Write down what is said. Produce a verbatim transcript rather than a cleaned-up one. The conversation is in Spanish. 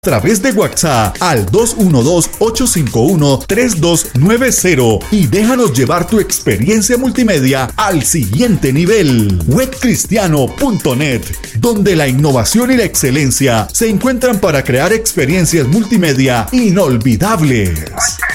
través de WhatsApp al dos uno dos, ocho cinco uno, tres dos nueve cero y déjanos llevar tu experiencia multimedia al siguiente nivel. web cristiano punto net, donde la innovación y la excelencia se encuentran para crear experiencias multimedia inolvidables.